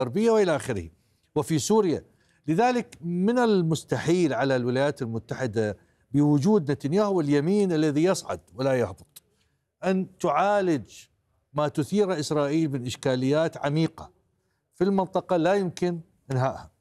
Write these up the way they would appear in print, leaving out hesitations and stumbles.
الغربية وإلى آخره، وفي سوريا. لذلك من المستحيل على الولايات المتحدة بوجود نتنياهو واليمين الذي يصعد ولا يهبط أن تعالج ما تثير إسرائيل من إشكاليات عميقة في المنطقة لا يمكن إنهائها.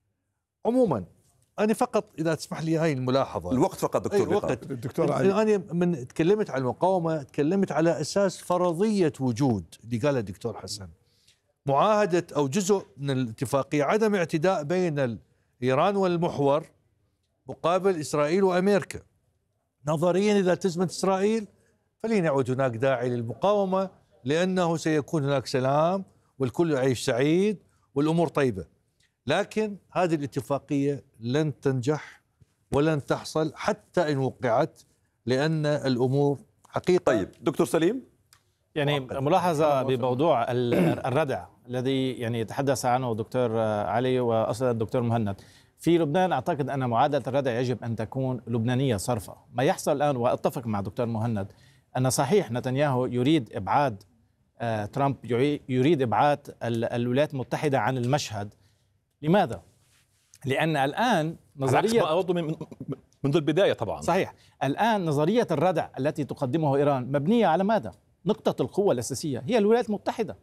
عموما أنا فقط إذا تسمح لي هاي الملاحظة، الوقت فقط دكتور لقاء. دكتور أنا من تكلمت على المقاومة تكلمت على أساس فرضية وجود اللي قاله الدكتور حسن، معاهدة أو جزء من الاتفاقية عدم اعتداء بين إيران والمحور مقابل إسرائيل وأمريكا. نظريا إذا التزمت إسرائيل فلن يعود هناك داعي للمقاومة، لأنه سيكون هناك سلام والكل يعيش سعيد والأمور طيبة. لكن هذه الاتفاقية لن تنجح ولن تحصل حتى إن وقعت، لأن الأمور حقيقة. طيب دكتور سليم، يعني ملاحظة بموضوع الردع الذي يعني يتحدث عنه الدكتور علي وأصلا الدكتور مهند. في لبنان أعتقد أن معادلة الردع يجب أن تكون لبنانية صرفة. ما يحصل الآن، وأتفق مع دكتور مهند، أن صحيح نتنياهو يريد إبعاد ترامب يريد إبعاد الولايات المتحدة عن المشهد. لماذا؟ لأن الآن نظرية منذ البداية طبعا صحيح، الآن نظرية الردع التي تقدمه إيران مبنية على ماذا؟ نقطة القوة الأساسية هي الولايات المتحدة.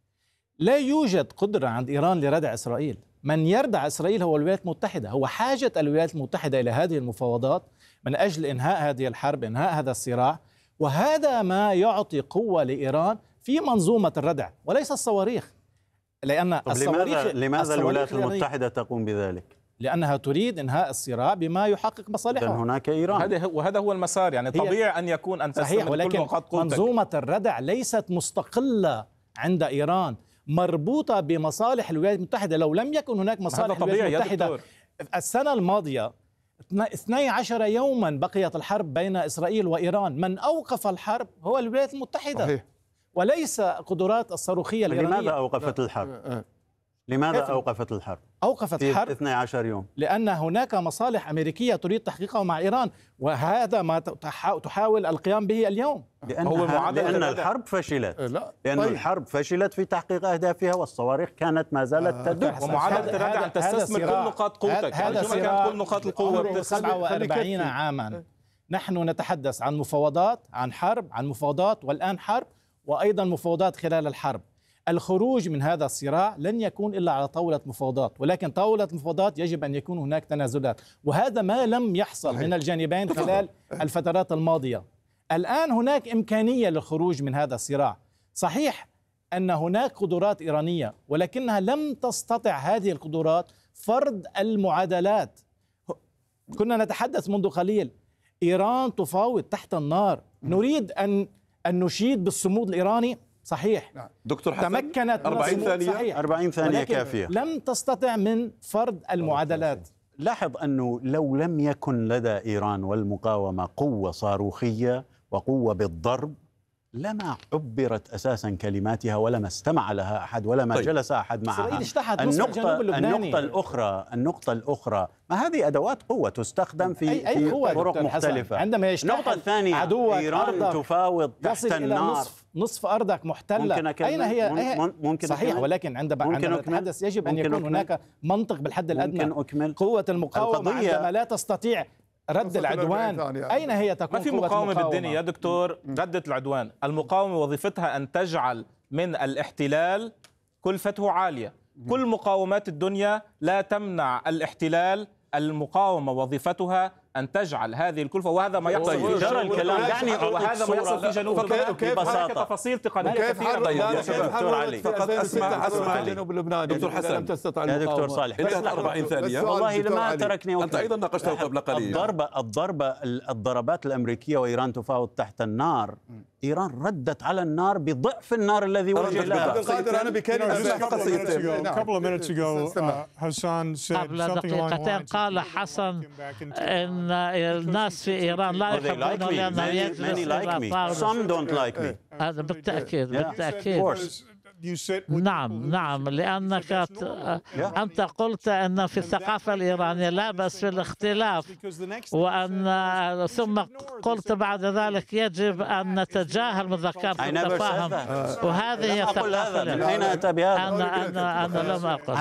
لا يوجد قدرة عند إيران لردع إسرائيل. من يردع إسرائيل هو الولايات المتحدة. هو حاجة الولايات المتحدة إلى هذه المفاوضات من أجل إنهاء هذه الحرب، إنهاء هذا الصراع، وهذا ما يعطي قوة لإيران في منظومة الردع وليس الصواريخ. لأن الصواريخ لماذا الولايات المتحدة تقوم بذلك؟ لأنها تريد إنهاء الصراع بما يحقق مصالحها. هناك إيران، وهذا هو المسار. يعني طبيعي أن يكون أن صحيح، ولكن منظومة الردع ليست مستقلة عند إيران، مربوطة بمصالح الولايات المتحدة. لو لم يكن هناك مصالح الولايات المتحدة السنة الماضية 12 يوما بقيت الحرب بين إسرائيل وإيران، من أوقف الحرب هو الولايات المتحدة. صحيح. وليس قدرات الصاروخية الإيرانية. لماذا أوقفت الحرب؟ لماذا أوقفت الحرب؟ أوقفت الحرب 12 يوم لأن هناك مصالح أمريكية تريد تحقيقها مع إيران، وهذا ما تحاول القيام به اليوم. لأن الحرب فشلت. لأن الحرب فشلت في تحقيق أهدافها، والصواريخ كانت ما زالت تدق. ومعادلة الردع أن تستثمر كل نقاط قوتك. هذا صراع كل نقاط القوة 47 عاما. نحن نتحدث عن مفاوضات، عن حرب، عن مفاوضات، والآن حرب، وأيضا مفاوضات خلال الحرب. الخروج من هذا الصراع لن يكون إلا على طاولة مفاوضات، ولكن طاولة مفاوضات يجب أن يكون هناك تنازلات، وهذا ما لم يحصل من الجانبين خلال الفترات الماضية. الآن هناك إمكانية للخروج من هذا الصراع. صحيح أن هناك قدرات إيرانية، ولكنها لم تستطع هذه القدرات فرض المعادلات. كنا نتحدث منذ قليل، إيران تفاوض تحت النار. نريد أن نشيد بالصمود الإيراني. صحيح. دكتور حسن، تمكنت 40 ثانية. صحيح. 40 ثانية كافية. لم تستطع من فرض المعادلات. لاحظ أنه لو لم يكن لدى إيران والمقاومة قوة صاروخية وقوة بالضرب لما عبرت أساسا كلماتها، ولما استمع لها أحد، ولما جلس أحد معها. النقطة الأخرى ما هذه أدوات قوة تستخدم في طرق مختلفة. عندما النقطة الثانية، إيران تفاوض تحت النار، نصف أرضك محتلة. أين هي؟ ممكن صحيح، ولكن عندما نتحدث يجب أن يكون هناك منطق بالحد الأدنى. قوة المقاومة عندما لا تستطيع رد العدوان، أين هي تكون؟ ما في مقاومة بالدنيا يا دكتور ردة العدوان. المقاومة وظيفتها أن تجعل من الاحتلال كلفته عالية. كل مقاومات الدنيا لا تمنع الاحتلال. المقاومة وظيفتها أن تجعل هذه الكلفة، وهذا ما يحصل في جنوب لبنان، وهذا ما يحصل في جنوب لبنان ببساطة. تفاصيل تقنية كثيرة. دكتور علي فقط اسمع جنوب لبنان. دكتور حسن، يا دكتور صالح، انتهت 40 ثانية. والله لما تركني. أنت أيضا ناقشته قبل قليل. الضربات الأمريكية وإيران تفاوض تحت النار. إيران ردت على النار بضعف النار الذي وجد لها. قبل دقيقتين قال حسن إن الناس في إيران لا يحبونه لأنه يجلس إلى طاولة. Some don't like me. هذا بالتأكيد. نعم لأنك أنت قلت أن في الثقافة الإيرانية لا بأس في الاختلاف، ثم قلت بعد ذلك يجب أن نتجاهل مذكرة التفاهم، وهذه هي الثقافة الإيرانية. أنا لم أقل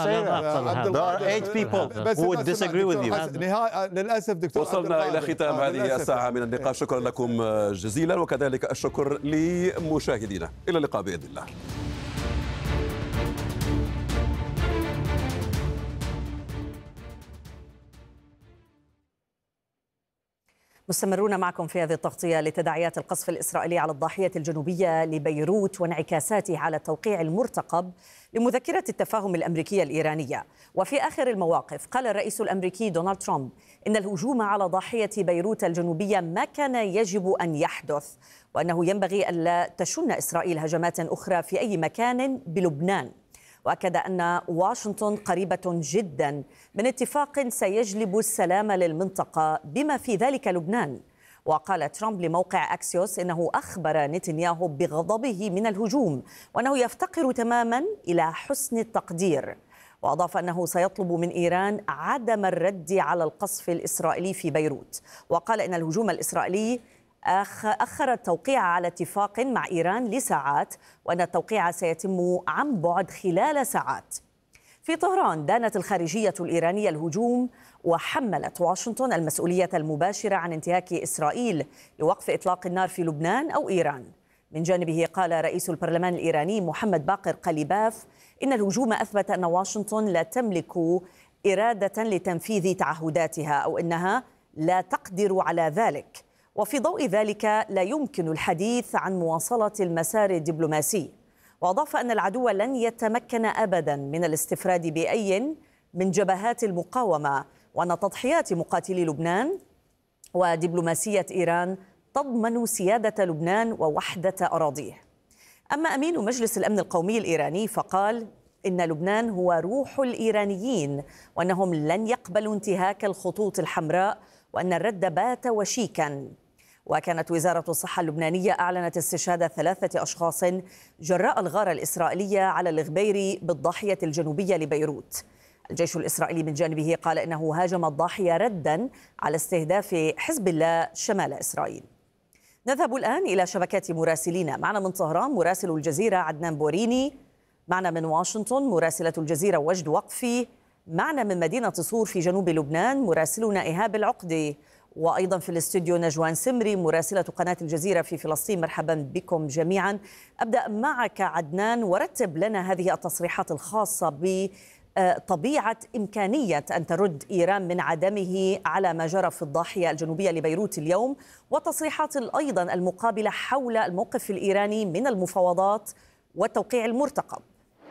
للأسف دكتور وصلنا إلى ختام هذه الساعة من النقاش. شكرا لكم جزيلا، وكذلك الشكر لمشاهدينا. إلى اللقاء بإذن الله. مستمرون معكم في هذه التغطية لتداعيات القصف الإسرائيلي على الضاحية الجنوبية لبيروت وانعكاساته على التوقيع المرتقب لمذكرة التفاهم الأمريكية الإيرانية. وفي آخر المواقف قال الرئيس الأمريكي دونالد ترامب إن الهجوم على ضاحية بيروت الجنوبية ما كان يجب أن يحدث، وأنه ينبغي ألا تشن إسرائيل هجمات أخرى في أي مكان بلبنان. وأكد أن واشنطن قريبة جدا من اتفاق سيجلب السلام للمنطقة بما في ذلك لبنان. وقال ترامب لموقع أكسيوس إنه أخبر نتنياهو بغضبه من الهجوم وأنه يفتقر تماما إلى حسن التقدير. وأضاف أنه سيطلب من إيران عدم الرد على القصف الإسرائيلي في بيروت. وقال إن الهجوم الإسرائيلي أخر التوقيع على اتفاق مع إيران لساعات، وأن التوقيع سيتم عن بعد خلال ساعات. في طهران دانت الخارجية الإيرانية الهجوم، وحملت واشنطن المسؤولية المباشرة عن انتهاك إسرائيل لوقف إطلاق النار في لبنان أو إيران. من جانبه قال رئيس البرلمان الإيراني محمد باقر قليباف إن الهجوم أثبت أن واشنطن لا تملك إرادة لتنفيذ تعهداتها، أو أنها لا تقدر على ذلك. وفي ضوء ذلك لا يمكن الحديث عن مواصلة المسار الدبلوماسي. وأضاف أن العدو لن يتمكن أبدا من الاستفراد بأي من جبهات المقاومة، وأن تضحيات مقاتلي لبنان ودبلوماسية إيران تضمن سيادة لبنان ووحدة أراضيه. أما أمين مجلس الأمن القومي الإيراني فقال إن لبنان هو روح الإيرانيين، وأنهم لن يقبلوا انتهاك الخطوط الحمراء، وأن الرد بات وشيكا. وكانت وزارة الصحة اللبنانية أعلنت استشهاد 3 أشخاص جراء الغارة الإسرائيلية على الغبيري بالضاحية الجنوبية لبيروت. الجيش الإسرائيلي من جانبه قال إنه هاجم الضاحية ردا على استهداف حزب الله شمال إسرائيل. نذهب الآن إلى شبكات مراسلينا. معنا من طهران مراسل الجزيرة عدنان بوريني، معنا من واشنطن مراسلة الجزيرة وجد وقفي، معنا من مدينة صور في جنوب لبنان مراسلنا إيهاب العقدي، وأيضا في الاستوديو نجوان سمري مراسلة قناة الجزيرة في فلسطين. مرحبا بكم جميعا. أبدأ معك عدنان، ورتب لنا هذه التصريحات الخاصة بطبيعة إمكانية أن ترد إيران من عدمه على ما جرى في الضاحية الجنوبية لبيروت اليوم، وتصريحات أيضا المقابلة حول الموقف الإيراني من المفاوضات والتوقيع المرتقب.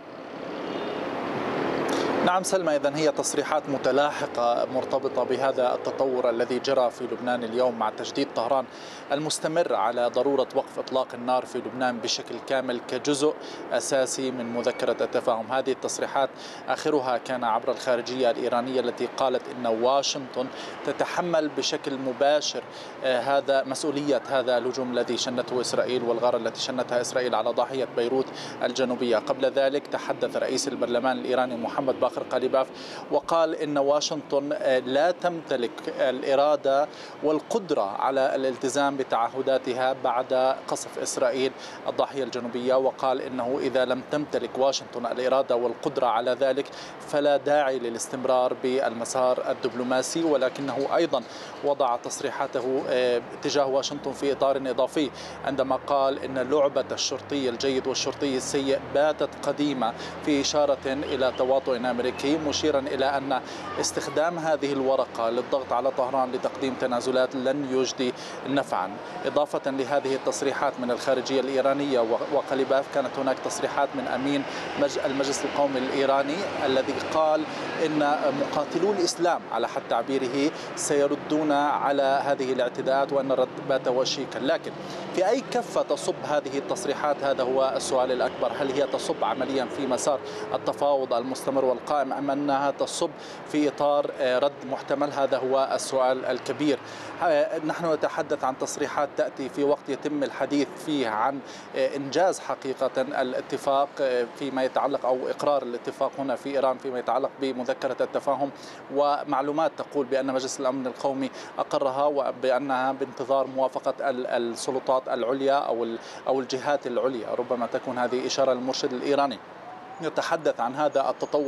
نعم سلمى، إذن هي تصريحات متلاحقة مرتبطة بهذا التطور الذي جرى في لبنان اليوم مع تجديد طهران المستمر على ضرورة وقف إطلاق النار في لبنان بشكل كامل كجزء أساسي من مذكرة التفاهم. هذه التصريحات آخرها كان عبر الخارجية الإيرانية التي قالت إن واشنطن تتحمل بشكل مباشر مسؤولية هذا الهجوم الذي شنته إسرائيل والغارة التي شنتها إسرائيل على ضاحية بيروت الجنوبية. قبل ذلك تحدث رئيس البرلمان الإيراني محمد باقر قليباف وقال إن واشنطن لا تمتلك الإرادة والقدرة على الالتزام بتعهداتها بعد قصف إسرائيل الضاحية الجنوبية، وقال إنه إذا لم تمتلك واشنطن الإرادة والقدرة على ذلك فلا داعي للاستمرار بالمسار الدبلوماسي. ولكنه أيضا وضع تصريحاته تجاه واشنطن في إطار إضافي عندما قال إن لعبة الشرطي الجيد والشرطي السيء باتت قديمة، في إشارة إلى تواطؤ أمريكي، مشيرا إلى أن استخدام هذه الورقة للضغط على طهران لتقديم تنازلات لن يجدي نفعا. إضافة لهذه التصريحات من الخارجية الإيرانية وقليباف كانت هناك تصريحات من أمين المجلس القومي الإيراني الذي قال إن مقاتلو الإسلام على حد تعبيره سيردون على هذه الاعتداءات وأن الرد بات وشيكا. لكن في أي كفة تصب هذه التصريحات؟ هذا هو السؤال الأكبر. هل هي تصب عمليا في مسار التفاوض المستمر والقادم قائم أم أنها تصب في إطار رد محتمل؟ هذا هو السؤال الكبير. نحن نتحدث عن تصريحات تأتي في وقت يتم الحديث فيه عن إنجاز حقيقة الاتفاق فيما يتعلق أو إقرار الاتفاق هنا في إيران فيما يتعلق بمذكرة التفاهم، ومعلومات تقول بأن مجلس الأمن القومي أقرها وبأنها بانتظار موافقة السلطات العليا أو الجهات العليا. ربما تكون هذه إشارة للمرشد الإيراني. نتحدث عن هذا التطور